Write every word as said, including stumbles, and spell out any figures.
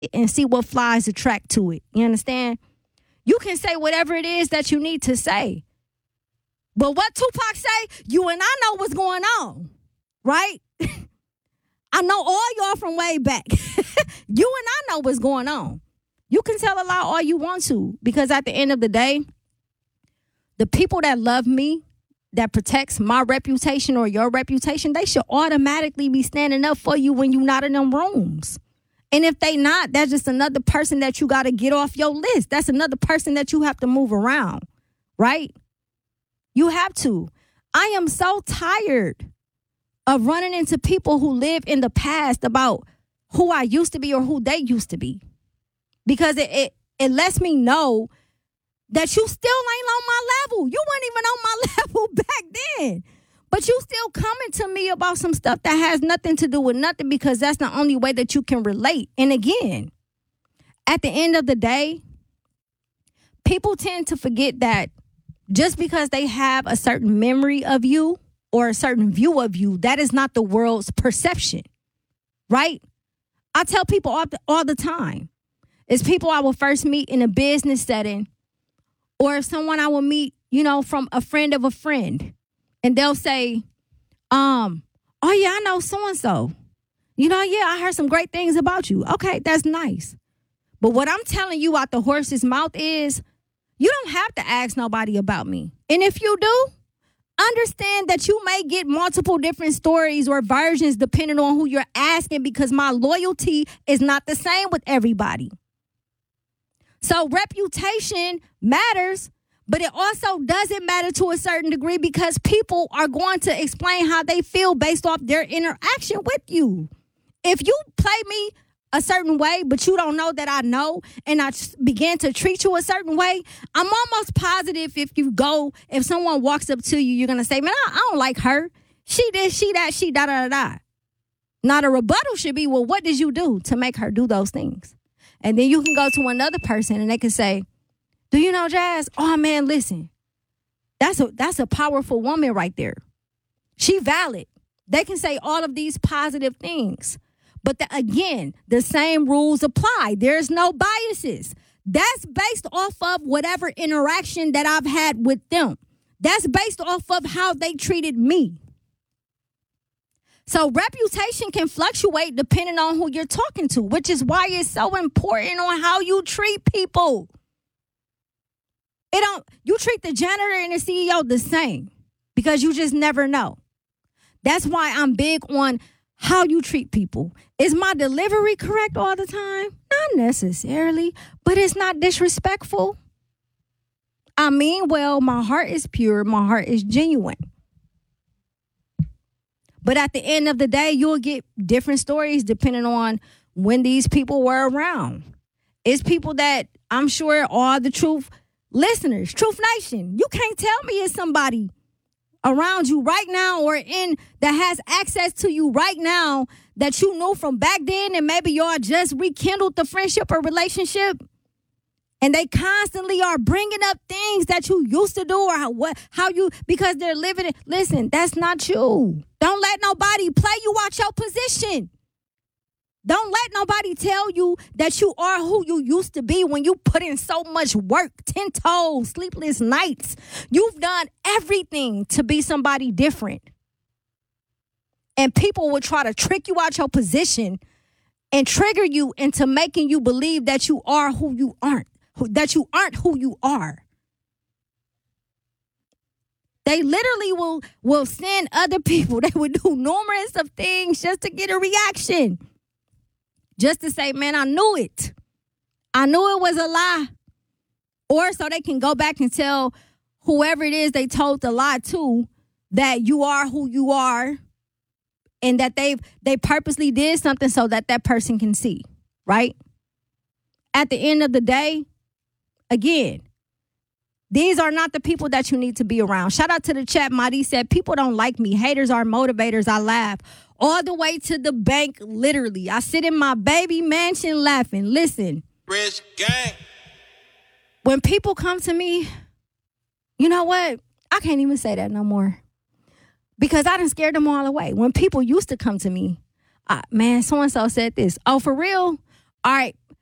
and see what flies attract to it. You understand? You can say whatever it is that you need to say. But what Tupac say, you and I know what's going on, right? I know all y'all from way back. You and I know what's going on. You can tell a lie all you want to, because at the end of the day, the people that love me, that protects my reputation or your reputation, they should automatically be standing up for you when you're not in them rooms. And if they not, that's just another person that you got to get off your list. That's another person that you have to move around, right? You have to. I am so tired of running into people who live in the past about who I used to be or who they used to be. Because it, it, it lets me know that you still ain't on my level. You weren't even on my level back then. But you still coming to me about some stuff that has nothing to do with nothing, because that's the only way that you can relate. And again, at the end of the day, people tend to forget that just because they have a certain memory of you or a certain view of you, that is not the world's perception, right? I tell people all the, all the time, it's people I will first meet in a business setting, or if someone I will meet, you know, from a friend of a friend, and they'll say, um, oh, yeah, I know so-and-so. You know, yeah, I heard some great things about you. Okay, that's nice. But what I'm telling you out the horse's mouth is, you don't have to ask nobody about me. And if you do, understand that you may get multiple different stories or versions depending on who you're asking, because my loyalty is not the same with everybody. So reputation matters, but it also doesn't matter to a certain degree, because people are going to explain how they feel based off their interaction with you. If you play me a certain way, but you don't know that I know, and I begin to treat you a certain way, I'm almost positive if you go, if someone walks up to you, you're going to say, man, I, I don't like her. She this, she that, she da da da da. Now the rebuttal should be, well, what did you do to make her do those things? And then you can go to another person and they can say, do you know Jazz? Oh, man, listen, that's a that's a powerful woman right there. She valid. They can say all of these positive things. But the, again, the same rules apply. There's no biases. That's based off of whatever interaction that I've had with them. That's based off of how they treated me. So reputation can fluctuate depending on who you're talking to, which is why it's so important on how you treat people. It don't, you treat the janitor and the C E O the same, because you just never know. That's why I'm big on how you treat people. Is my delivery correct all the time? Not necessarily, but it's not disrespectful. I mean, well, my heart is pure. My heart is genuine. But at the end of the day, you'll get different stories depending on when these people were around. It's people that I'm sure are the truth listeners, Truth Nation. You can't tell me it's somebody around you right now or in that has access to you right now that you knew from back then, and maybe y'all just rekindled the friendship or relationship, and they constantly are bringing up things that you used to do or how, what, how you, because they're living it. Listen, that's not you. Don't let nobody play you out your position. Don't let nobody tell you that you are who you used to be when you put in so much work, ten toes, sleepless nights. You've done everything to be somebody different. And people will try to trick you out your position and trigger you into making you believe that you are who you aren't, that you aren't who you are. They literally will, will send other people. They would do numerous of things just to get a reaction. Just to say, man, I knew it. I knew it was a lie. Or so they can go back and tell whoever it is they told the lie to that you are who you are, and that they they purposely did something so that that person can see, right? At the end of the day, again, these are not the people that you need to be around. Shout out to the chat. Madi said, people don't like me. Haters are motivators. I laugh all the way to the bank, literally. I sit in my baby mansion laughing. Listen. Rich gang. When people come to me, you know what? I can't even say that no more. Because I done scared them all away. When people used to come to me, uh, man, so-and-so said this. Oh, for real? All right,